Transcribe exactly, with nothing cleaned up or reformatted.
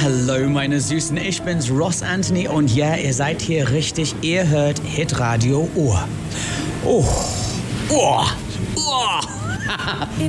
Hallo meine Süßen, ich bin's Ross Anthony und ja, ihr seid hier richtig, ihr hört Hitradio Ohr. Oh, oh, oh.